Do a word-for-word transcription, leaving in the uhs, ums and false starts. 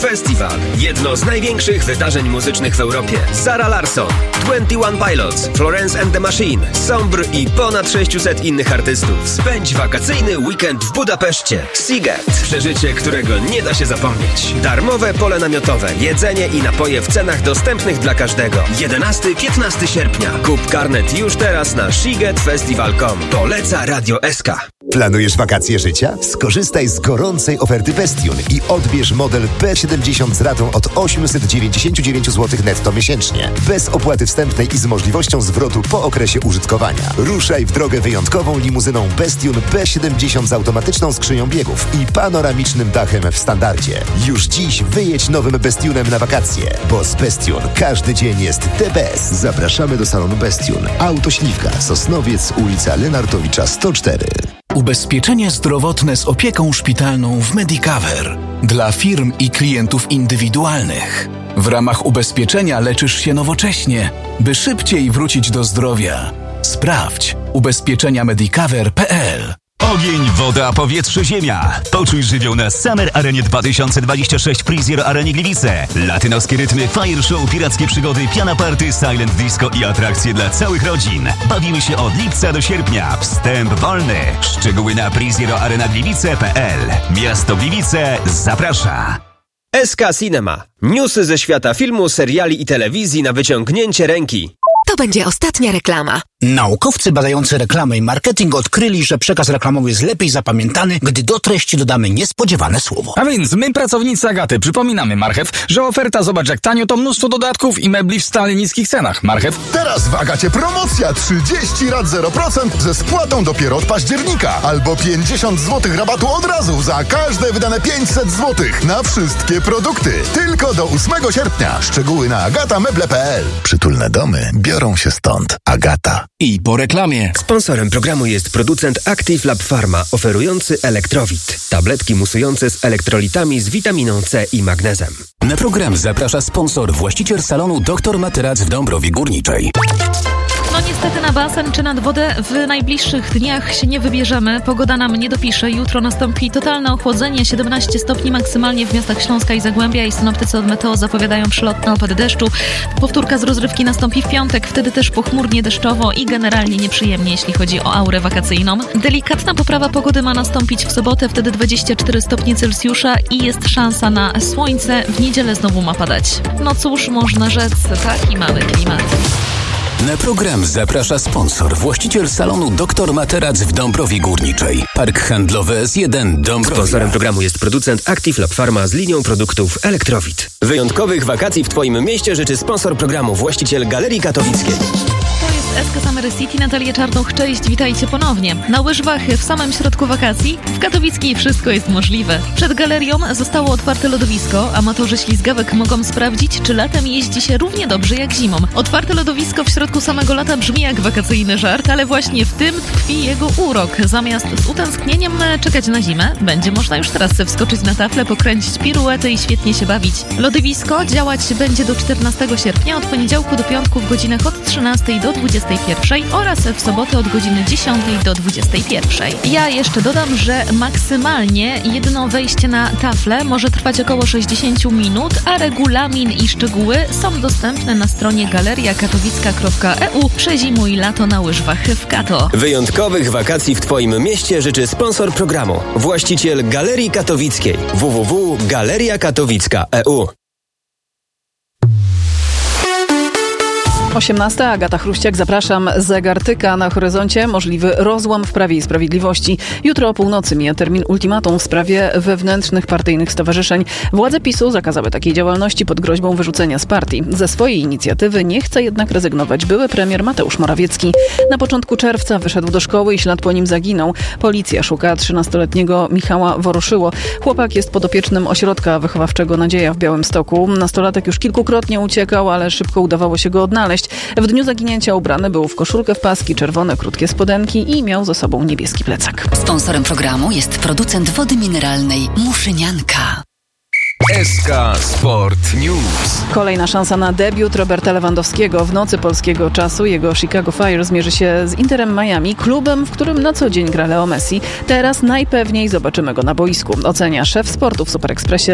Festiwal. Jedno z największych wydarzeń muzycznych w Europie. Zara Larsson, dwadzieścia jeden Pilots, Florence and the Machine, Sombr i ponad sześciuset innych artystów. Spędź wakacyjny weekend w Budapeszcie. Siget. Przeżycie, którego nie da się zapomnieć. Darmowe pole namiotowe, jedzenie i napoje w cenach dostępnych dla każdego. jedenastego do piętnastego sierpnia. Kup karnet już teraz na siget festival kropka com. Poleca Radio S K. Planujesz wakacje życia? Skorzystaj z gorącej oferty Bestion i odbierz model B siedemdziesiąt z ratą od osiemset dziewięćdziesiąt dziewięć złotych netto miesięcznie. Bez opłaty wstępnej i z możliwością zwrotu po okresie użytkowania. Ruszaj w drogę wyjątkową limuzyną Bestion B siedemdziesiąt z automatyczną skrzynią biegów i panoramicznym dachem w standardzie. Już dziś wyjedź nowym Bestionem na wakacje, bo z Bestion każdy dzień jest the best. Zapraszamy do salonu Bestion. Autośliwka, Sosnowiec, ulica Lenartowicza sto cztery. Ubezpieczenie zdrowotne z opieką szpitalną w Medicover. Dla firm i klientów indywidualnych. W ramach ubezpieczenia leczysz się nowocześnie, by szybciej wrócić do zdrowia. Sprawdź ubezpieczenia medicover kropka p l. Ogień, woda, powietrze, ziemia. Poczuj żywioł na Summer Arenie dwa tysiące dwadzieścia sześć Prizier Arenie Gliwice. Latynoskie rytmy, fire show, pirackie przygody, piana party, silent disco i atrakcje dla całych rodzin. Bawimy się od lipca do sierpnia. Wstęp wolny. Szczegóły na priziero arena gliwice kropka p l. Miasto Gliwice zaprasza. S K Cinema. Newsy ze świata filmu, seriali i telewizji na wyciągnięcie ręki. To będzie ostatnia reklama. Naukowcy badający reklamę i marketing odkryli, że przekaz reklamowy jest lepiej zapamiętany, gdy do treści dodamy niespodziewane słowo. A więc my, pracownicy Agaty, przypominamy, Marchew, że oferta, zobacz jak tanio, to mnóstwo dodatków i mebli w stale niskich cenach. Marchew. Teraz w Agacie promocja trzydzieści rat zero procent ze spłatą dopiero od października. Albo pięćdziesiąt złotych rabatu od razu za każde wydane pięćset złotych na wszystkie produkty. Tylko do ósmego sierpnia. Szczegóły na agata meble kropka p l. Przytulne domy biorą się stąd. Agata. I po reklamie. Sponsorem programu jest producent Active Lab Pharma, oferujący Elektrowit. Tabletki musujące z elektrolitami z witaminą C i magnezem. Na program zaprasza sponsor, właściciel salonu doktor Materac w Dąbrowie Górniczej. No niestety na basen czy nad wodę w najbliższych dniach się nie wybierzemy. Pogoda nam nie dopisze. Jutro nastąpi totalne ochłodzenie, siedemnaście stopni maksymalnie w miastach Śląska i Zagłębia i synoptycy od Meteo zapowiadają przelotne opady deszczu. Powtórka z rozrywki nastąpi w piątek, wtedy też pochmurnie deszczowo i generalnie nieprzyjemnie, jeśli chodzi o aurę wakacyjną. Delikatna poprawa pogody ma nastąpić w sobotę, wtedy dwadzieścia cztery stopnie Celsjusza i jest szansa na słońce. W niedzielę znowu ma padać. No cóż, można rzec, taki mamy klimat. Na program zaprasza sponsor, właściciel salonu doktor Materac w Dąbrowie Górniczej. Park handlowy S jeden Dąbrowia. Sponsorem programu jest producent Active Lab Pharma z linią produktów Elektrowit. Wyjątkowych wakacji w Twoim mieście życzy sponsor programu, właściciel Galerii Katowickiej. To jest S K Summer City, Natalia Czarnuch, cześć, witajcie ponownie. Na łyżwach w samym środku wakacji? W Katowickiej wszystko jest możliwe. Przed galerią zostało otwarte lodowisko. Amatorzy ślizgawek mogą sprawdzić, czy latem jeździ się równie dobrze jak zimą. Otwarte lodowisko w środku samego lata brzmi jak wakacyjny żart, ale właśnie w tym tkwi jego urok. Zamiast z utęsknieniem czekać na zimę, będzie można już teraz wskoczyć na taflę, pokręcić piruety i świetnie się bawić. Lodowisko działać będzie do czternastego sierpnia, od poniedziałku do piątku w godzinach od trzynastej do dwudziestej pierwszej oraz w sobotę od godziny dziesiątej do dwudziestej pierwszej. Ja jeszcze dodam, że maksymalnie jedno wejście na taflę może trwać około sześćdziesiąt minut, a regulamin i szczegóły są dostępne na stronie galeria katowicka kropka e u. Przezimuj lato na łyżwach w Kato. Wyjątkowych wakacji w Twoim mieście życzy sponsor programu, właściciel Galerii Katowickiej w w w kropka galeria katowicka kropka e u. osiemnasta. Agata Chruściak, zapraszam. Zegar tyka, na horyzoncie możliwy rozłam w Prawie i Sprawiedliwości. Jutro o północy mija termin ultimatum w sprawie wewnętrznych partyjnych stowarzyszeń. Władze PiSu zakazały takiej działalności pod groźbą wyrzucenia z partii. Ze swojej inicjatywy nie chce jednak rezygnować były premier Mateusz Morawiecki. Na początku czerwca wyszedł do szkoły i ślad po nim zaginął. Policja szuka trzynastoletniego Michała Woroszyło. Chłopak jest podopiecznym ośrodka wychowawczego Nadzieja w Białymstoku. Nastolatek już kilkukrotnie uciekał, ale szybko udawało się go odnaleźć. W dniu zaginięcia ubrany był w koszulkę w paski, czerwone krótkie spodenki i miał ze sobą niebieski plecak. Sponsorem programu jest producent wody mineralnej Muszynianka. S K Sport News. Kolejna szansa na debiut Roberta Lewandowskiego. W nocy polskiego czasu jego Chicago Fire zmierzy się z Interem Miami, klubem, w którym na co dzień gra Leo Messi. Teraz najpewniej zobaczymy go na boisku, ocenia szef sportu w Super Expressie